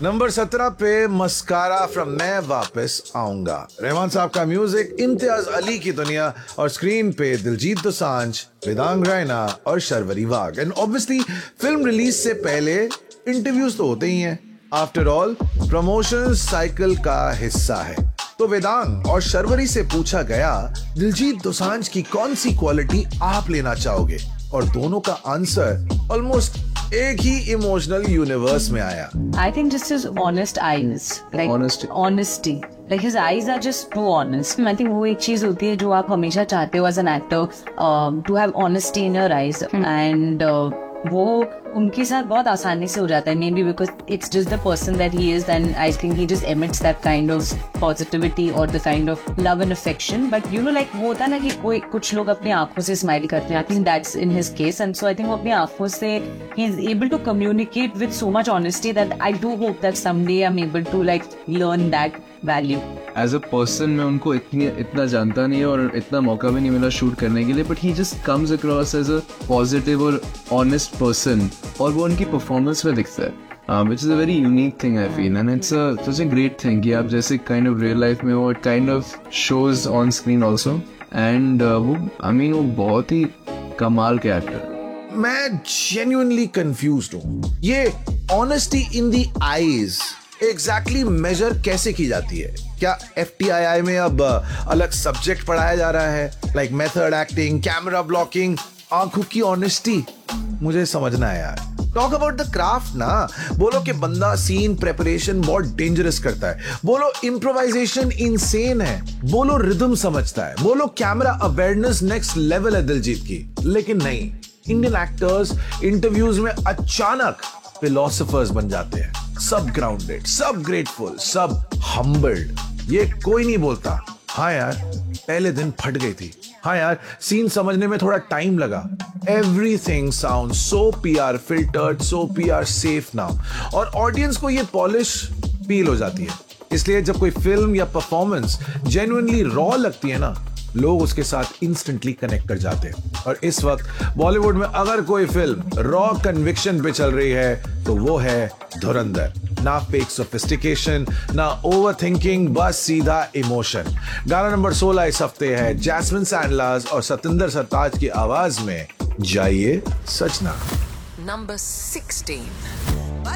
Number 17 पे mascara from मैं वापस आऊंगा। रहमान साहब का म्यूजिक, इम्तियाज अली की दुनिया और स्क्रीन पे दिलजीत दोसांझ, वेदांग रैना और शर्वरी वाघ। एंड ऑब्वियसली फिल्म रिलीज से पहले इंटरव्यूज तो होते ही हैं। आफ्टर ऑल प्रमोशन साइकिल का हिस्सा है। तो वेदांग और शर्वरी से पूछा गया दिलजीत दोसांझ की कौन सी क्वालिटी आप लेना चाहोगे, और दोनों का आंसर ऑलमोस्ट एक ही इमोशनल यूनिवर्स में आया। I think just his honest eyes, like honesty. Like his eyes are just too honest. I think वो एक चीज होती है जो आप हमेशा चाहते हो as an actor, to have honesty in your eyes, and वो उनके साथ बहुत आसानी से हो जाता है। Maybe because it's just the person that he is, and I think he just emits that kind of positivity or the kind of love and affection. But you know, like वो होता है ना कि कोई कुछ लोग अपनी आंखों से स्माइल करते हैं। I think that's in his case, and so I think वो अपनी आंखों से he is able to communicate with so much honesty that I do hope that someday I'm able to like learn that value. As a person मैं उनको इतना जानता नहीं और इतना मौका भी नहीं मिला शूट करने के लिए, but he just comes across as a positive और ऑनेस्ट पर्सन, और वो उनकी परफॉर्मेंस में दिखता है, which is a very unique thing I feel, and it's such a great thing कि आप जैसे काइंड ऑफ रियल लाइफ में वो it kind of shows on screen also, and वो आई मीन वो बहुत ही कमाल के एक्टर। मैं जेन्युइनली कंफ्यूज्ड हूँ। ये honesty in the eyes exactly major कैसे की जाती है? क्या FTII में अब अलग सब्जेक्ट पढ़ाया जा रहा है, like method acting, camera blocking, आंखों की ऑनेस्टी? मुझे समझना है यार। टॉक अबाउट द क्राफ्ट ना। बोलो कि बंदा सीन प्रेपरेशन बहुत डेंजरस करता है, बोलो इम्प्रोवाइजेशन इनसेन है, बोलो रिदम समझता है, बोलो कैमरा अवेयरनेस नेक्स्ट लेवल है दिलजीत की। लेकिन नहीं, इंडियन एक्टर्स इंटरव्यूज में अचानक फिलोसोफर्स बन जाते हैं। सब ग्राउंडेड, सब ग्रेटफुल, सब हम्बल्ड। ये कोई नहीं बोलता हाँ यार पहले दिन फट गई थी, हाँ यार सीन समझने में थोड़ा टाइम लगा। Everything sound so PR filtered, सो PR सेफ नाउ, और ऑडियंस को ये पॉलिश फील हो जाती है। इसलिए जब कोई फिल्म या परफॉर्मेंस जेन्युइनली रॉ लगती है ना, लोग उसके साथ इंस्टेंटली कनेक्ट कर जाते हैं। और इस वक्त बॉलीवुड में अगर कोई फिल्म रॉ कन्विक्शन पे चल रही है तो वो है धुरंधर। ना फेक सोफिस्टिकेशन, ना ओवर थिंकिंग, बस सीधा इमोशन। गाना नंबर 16 इस हफ्ते है जैस्मिन सैंडलर्स और सतिंदर सरताज की आवाज में जाइए सजना। Number 16.